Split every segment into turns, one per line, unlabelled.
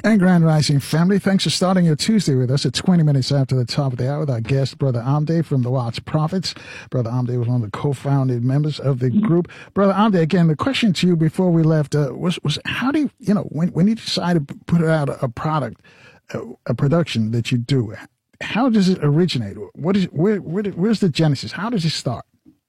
And Grand Rising family, thanks for starting your Tuesday with us at 20 minutes after the top of the hour with our guest, Brother Amde from the Watts Prophets. Brother Amde was one of the co-founding members of the group. Brother Amde, again, the question to you before we left was how do you, when you decide to put out a product, a production that you do, how does it originate? Where's the genesis? How does it start?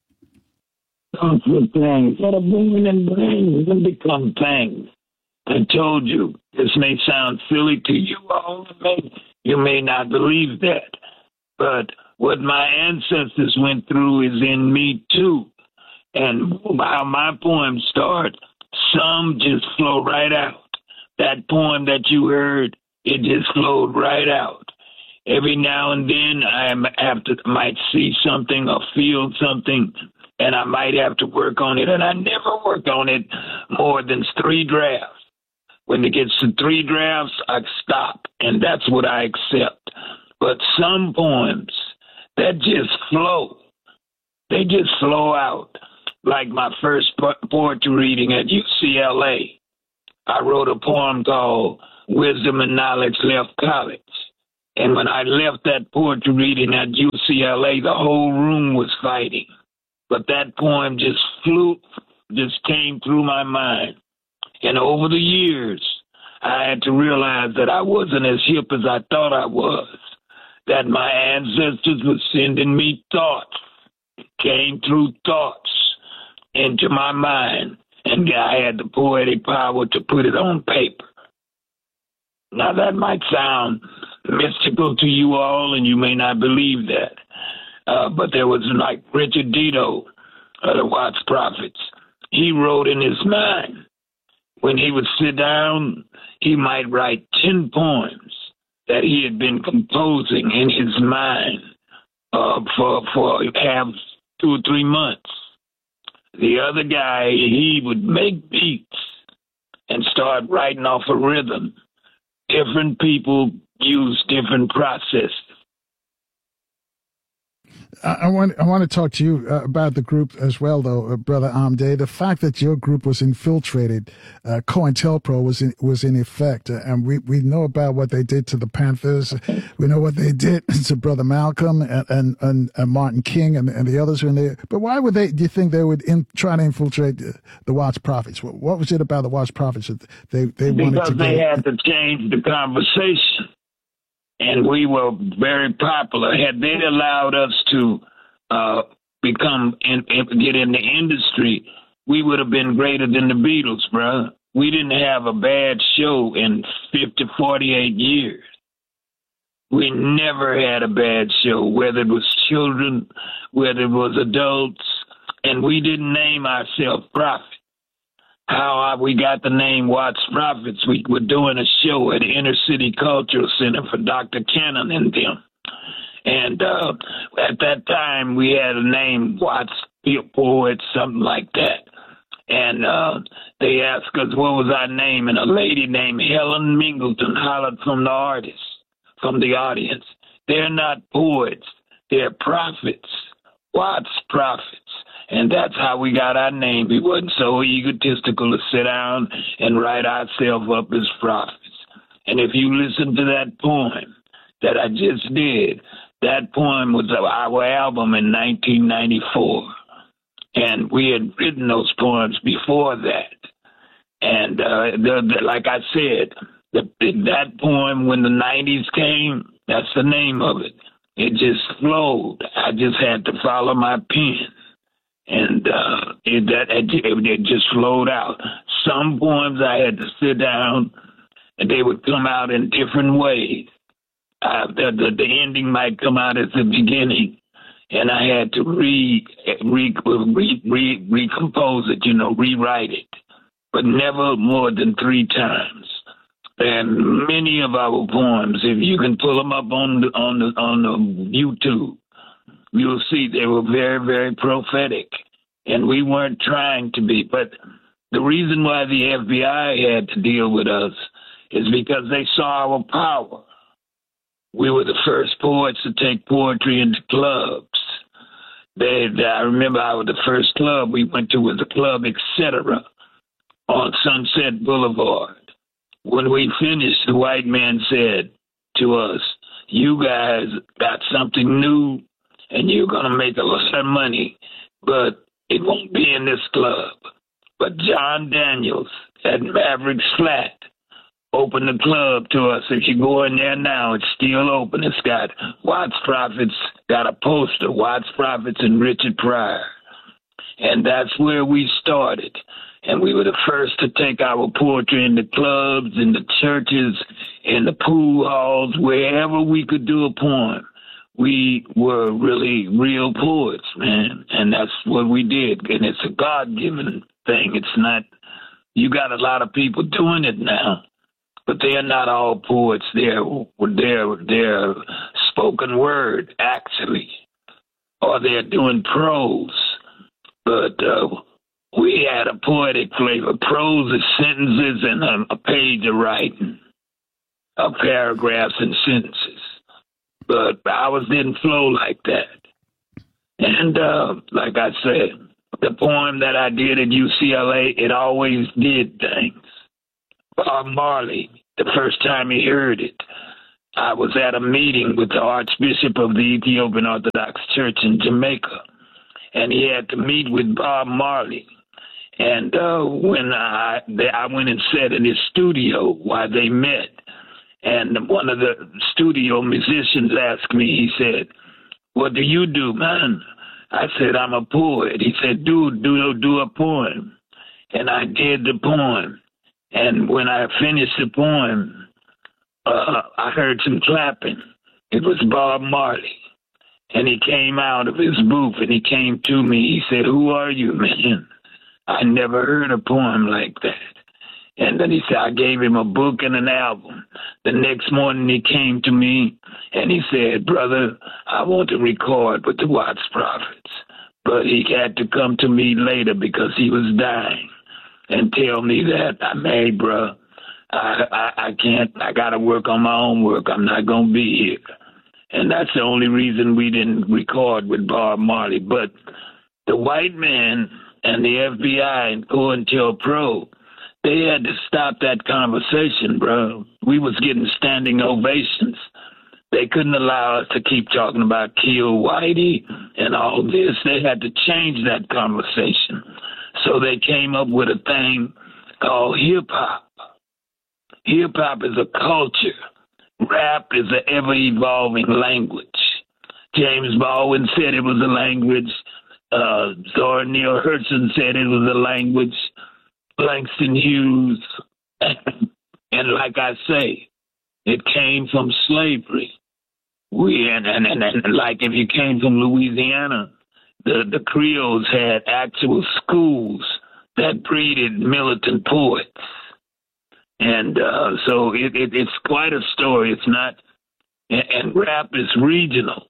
Starts with things that are booming and brains and become things. I told you, this may sound silly to you all. You may not believe that. But what my ancestors went through is in me too. And how my poems start, some just flow right out. That poem that you heard, it just flowed right out. Every now and then I might see something or feel something, and I might have to work on it. And I never work on it more than 3 drafts. When it gets to 3 drafts, I stop, and that's what I accept. But some poems that just flow, they just flow out. Like my first poetry reading at UCLA, I wrote a poem called Wisdom and Knowledge Left College. And when I left that poetry reading at UCLA, the whole room was fighting. But that poem just came through my mind. And over the years, I had to realize that I wasn't as hip as I thought I was, that my ancestors were sending me thoughts, came through thoughts into my mind, and I had the poetic power to put it on paper. Now, that might sound mystical to you all, and you may not believe that, but there was like Richard Dito of the Watts Prophets. He wrote in his mind. When he would sit down, he might write 10 poems that he had been composing in his mind for 2 or 3 months. The other guy, he would make beats and start writing off a rhythm. Different people use different processes.
I want to talk to you about the group as well, though, Brother Amde. The fact that your group was infiltrated, COINTELPRO was in effect, and we know about what they did to the Panthers. We know what they did to Brother Malcolm and Martin King and the others who were in there. But why would do you think they would try to infiltrate the Watts Prophets? What was it about the Watts Prophets that they wanted to
Because they had to change the conversation. And we were very popular. Had they allowed us to get in the industry, we would have been greater than the Beatles, bro. We didn't have a bad show in 48 years. We never had a bad show, whether it was children, whether it was adults, and we didn't name ourselves Prophets. How we got the name Watts Prophets, we were doing a show at Inner City Cultural Center for Dr. Cannon and them. And at that time, we had a name, Watts Poets, something like that. And they asked us what was our name, and a lady named Helen Mingleton hollered from the audience. They're not poets, they're prophets, Watts Prophets. And that's how we got our name. We wasn't so egotistical to sit down and write ourselves up as prophets. And if you listen to that poem that I just did, that poem was our album in 1994. And we had written those poems before that. And like I said, that poem, when the 90s came, that's the name of it. It just flowed. I just had to follow my pen. And it just flowed out. Some poems I had to sit down, and they would come out in different ways. The ending might come out as the beginning, and I had to recompose it, rewrite it, but never more than 3 times. And many of our poems, if you can pull them up on the YouTube, you'll see they were very, very prophetic, and we weren't trying to be. But the reason why the FBI had to deal with us is because they saw our power. We were the first poets to take poetry into clubs. I remember the first club we went to was the Club Etc. on Sunset Boulevard. when we finished, the white man said to us, you guys got something new and you're going to make a lot of money, but it won't be in this club. But John Daniels at Mavericks Flat opened the club to us. If you go in there now, it's still open. It's got Watts Prophets, got a poster, Watts Prophets and Richard Pryor. And that's where we started. And we were the first to take our poetry in the clubs, in the churches, in the pool halls, wherever we could do a poem. We were really real poets, man. And that's what we did. And it's a God-given thing. It's not, you got a lot of people doing it now, but they're not all poets. They're spoken word, actually, or they're doing prose. But we had a poetic flavor. Prose is sentences and a page of writing, of paragraphs and sentences. But ours didn't flow like that. And like I said, the poem that I did at UCLA, it always did things. Bob Marley, the first time he heard it, I was at a meeting with the Archbishop of the Ethiopian Orthodox Church in Jamaica, and he had to meet with Bob Marley. And when I went and sat in his studio while they met, and one of the studio musicians asked me, he said, what do you do, man? I said, I'm a poet. He said, dude, do a poem. And I did the poem. And when I finished the poem, I heard some clapping. It was Bob Marley. And he came out of his booth and he came to me. He said, who are you, man? I never heard a poem like that. And then he said, I gave him a book and an album. The next morning he came to me and he said, brother, I want to record with the Watts Prophets. But he had to come to me later because he was dying and tell me that, hey, bro, I can't, I got to work on my own work. I'm not going to be here. And that's the only reason we didn't record with Bob Marley. But the white man and the FBI and COINTELPRO, they had to stop that conversation, bro. We was getting standing ovations. They couldn't allow us to keep talking about Kill Whitey and all this. They had to change that conversation. So they came up with a thing called hip-hop. Hip-hop is a culture. Rap is an ever-evolving language. James Baldwin said it was a language. Zora Neale Hurston said it was a language. Langston Hughes. And like I say, it came from slavery. And like if you came from Louisiana, the Creoles had actual schools that breeded militant poets. And so it's quite a story. It's not, and rap is regional.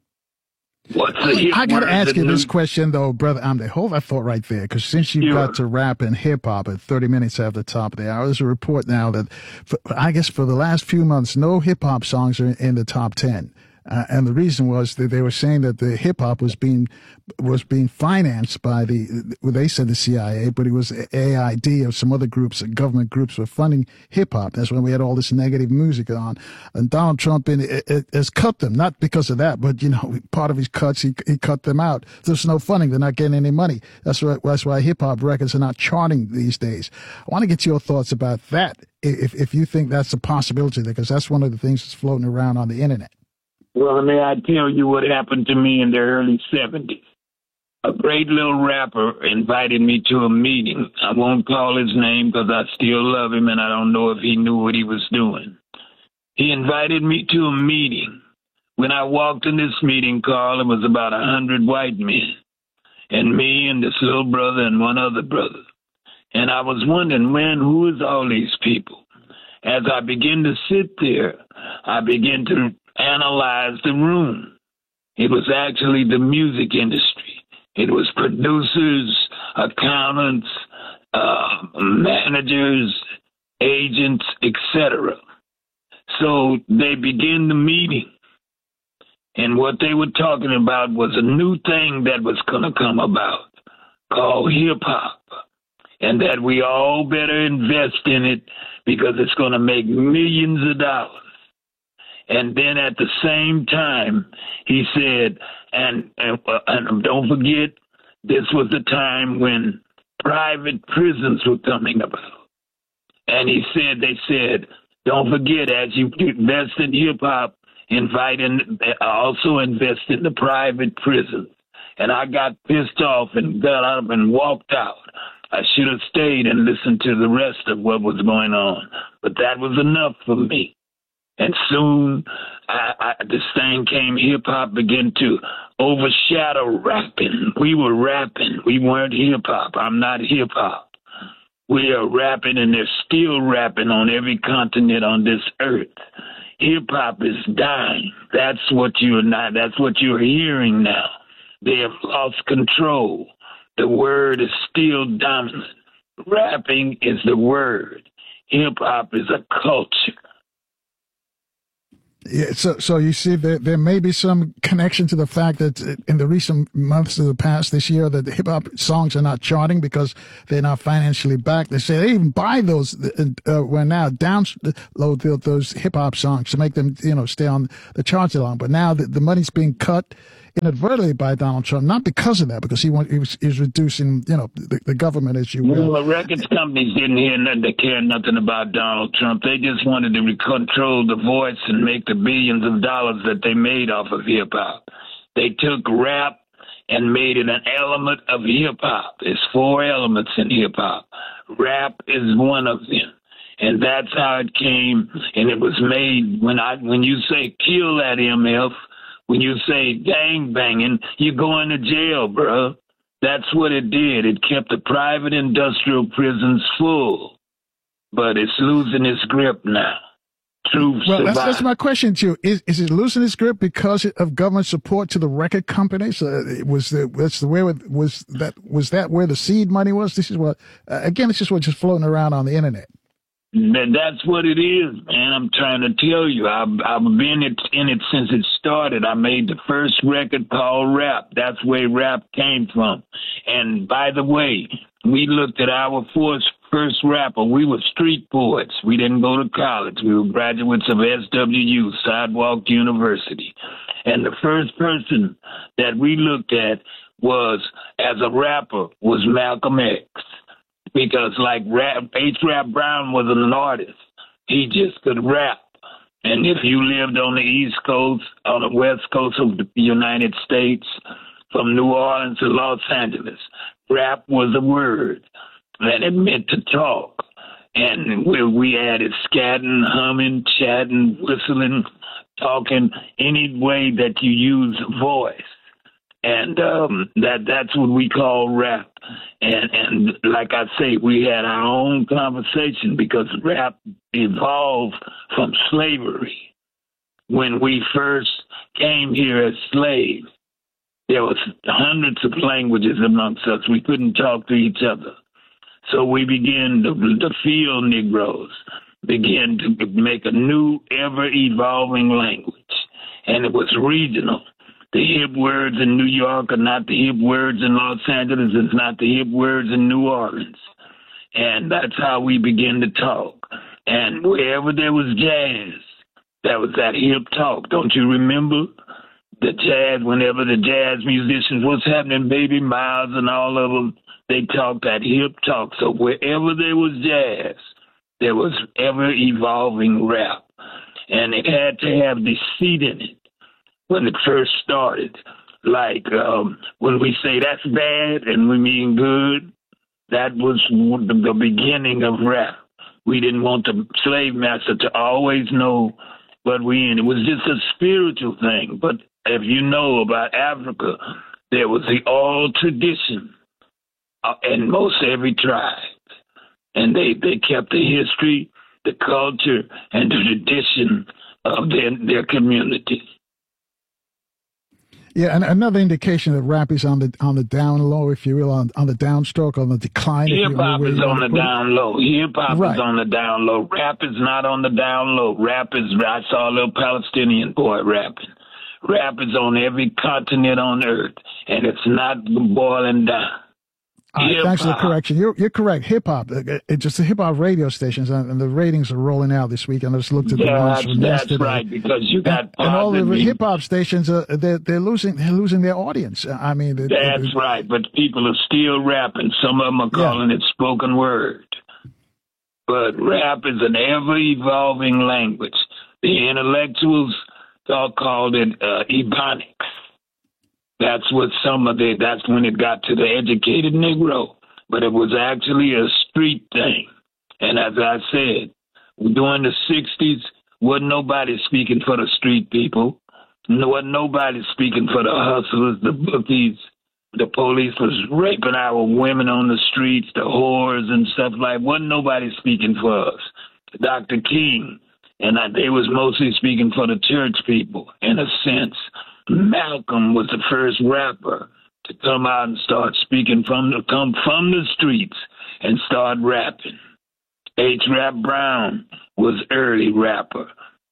I got to ask you this question, though, Brother Amde. Hold that thought right there, because since you got to rap and hip-hop at 30 minutes after the top of the hour, there's a report now that, I guess for the last few months, no hip-hop songs are in the top 10. And the reason was that they were saying that the hip hop was being financed by they said the CIA, but it was AID or some other groups, government groups were funding hip hop. That's when we had all this negative music on. And Donald Trump has cut them, not because of that, but part of his cuts, he cut them out. There's no funding. They're not getting any money. That's why hip hop records are not charting these days. I want to get your thoughts about that. If you think that's a possibility, because that's one of the things that's floating around on the internet.
Well, may I tell you what happened to me in the early 70s? A great little rapper invited me to a meeting. I won't call his name because I still love him and I don't know if he knew what he was doing. He invited me to a meeting. When I walked in this meeting, Carl, it was about 100 white men and me and this little brother and one other brother. And I was wondering, man, who is all these people? As I began to sit there, I began to analyze the room. It was actually the music industry. It was producers, accountants, managers, agents, etc. So they began the meeting. And what they were talking about was a new thing that was going to come about called hip-hop. and that we all better invest in it because it's going to make millions of dollars. And then at the same time, he said, and don't forget, this was the time when private prisons were coming about. And he said, they said, don't forget, as you invest in hip-hop, also invest in the private prisons. And I got pissed off and got up and walked out. I should have stayed and listened to the rest of what was going on. But that was enough for me. And soon, this thing came, hip-hop began to overshadow rapping. We were rapping. We weren't hip-hop. I'm not hip-hop. We are rapping, and they're still rapping on every continent on this earth. Hip-hop is dying. That's what you're hearing now. They have lost control. The word is still dominant. Rapping is the word. Hip-hop is a culture.
Yeah, so you see, there may be some connection to the fact that in the recent months of the past this year that the hip hop songs are not charting because they're not financially backed. They say they even buy those when now download those hip hop songs to make them stay on the charts along. But now the money's being cut inadvertently by Donald Trump, not because of that, because he was reducing the government, as you will.
Well, the records companies didn't care nothing about Donald Trump. They just wanted to control the voice and make the billions of dollars that they made off of hip hop. They took rap and made it an element of hip hop. There's 4 elements in hip hop. Rap is one of them. And that's how it came, and it was made when you say kill that MF. When you say gang banging, you're going to jail, bro. That's what it did. It kept the private industrial prisons full. But it's losing its grip now. Truth survives.
That's my question to you. Is it losing its grip because of government support to the record companies? Was that where the seed money was? This is what again. It's just what's just floating around on the internet.
That's what it is, man. I'm trying to tell you. I've been in it since it started. I made the first record called Rap. That's where rap came from. And by the way, we looked at our first rapper. We were street poets. We didn't go to college. We were graduates of SWU, Sidewalk University. And the first person that we looked at as a rapper, was Malcolm X. Because H-Rap Brown was an artist. He just could rap. And if you lived on the East Coast, on the West Coast of the United States, from New Orleans to Los Angeles, rap was a word. And it meant to talk. And we added scatting, humming, chatting, whistling, talking, any way that you use a voice. And that's what we call rap. And like I say, we had our own conversation because rap evolved from slavery. When we first came here as slaves, there was hundreds of languages amongst us. We couldn't talk to each other. So we began, the field Negroes began to make a new, ever-evolving language. And it was regional. The hip words in New York are not the hip words in Los Angeles. It's not the hip words in New Orleans. And that's how we began to talk. And wherever there was jazz, that was that hip talk. Don't you remember? The jazz, whenever the jazz musicians, what's happening, Baby Miles and all of them, they talked that hip talk. So wherever there was jazz, there was ever-evolving rap. And it had to have deceit in it. When it first started, like when we say that's bad and we mean good, that was the beginning of rap. We didn't want the slave master to always know what we in. It was just a spiritual thing. But if you know about Africa, there was the oral tradition in most every tribe. And they kept the history, the culture, and the tradition of their community.
Yeah, and another indication that rap is on the down low, if you will, on the downstroke, on the decline.
Hip hop is on the down low. Hip hop is on the down low. Rap is not on the down low. I saw a little Palestinian boy rapping. Rap is on every continent on earth, and it's not boiling down.
All right, thanks for the correction. You're correct. Hip hop, it's just the hip hop radio stations, and the ratings are rolling out this week. And I just looked at the ones from yesterday.
That's right, because you got
and all the hip hop stations, they're losing their audience. I mean,
that's right. But people are still rapping. Some of them are calling it spoken word. But rap is an ever evolving language. The intellectuals called it ebonics. That's what that's when it got to the educated Negro. But it was actually a street thing. And as I said, during the 60s, wasn't nobody speaking for the street people. Wasn't nobody speaking for the hustlers, the bookies. The police was raping our women on the streets, the whores and stuff like that. Wasn't nobody speaking for us. Dr. King, and they was mostly speaking for the church people, in a sense. Malcolm was the first rapper to come out and start speaking come from the streets and start rapping. H. Rap Brown was early rapper.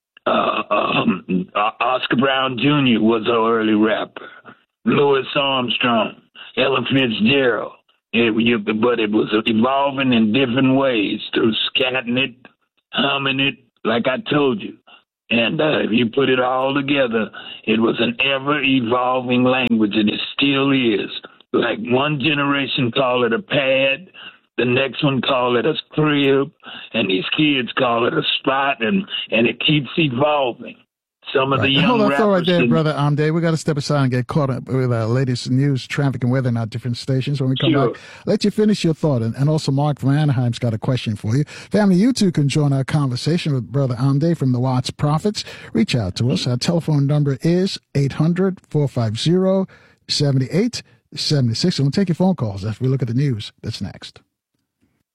Oscar Brown Jr. was an early rapper. Louis Armstrong, Ella Fitzgerald. But it was evolving in different ways through scatting it, humming it, like I told you. And if you put it all together, it was an ever-evolving language, and it still is. Like one generation call it a pad, the next one call it a crib, and these kids call it a spot, and it keeps evolving. Some of the young
Hold on,
rappers...
right there, Brother Amde. We got to step aside and get caught up with our latest news, traffic, and weather in our different stations. When we come back, let you finish your thought. And also, Mark from Anaheim's got a question for you. Family, you too can join our conversation with Brother Amde from the Watts Prophets. Reach out to us. Our telephone number is 800-450-7876. And we'll take your phone calls as we look at the news that's next.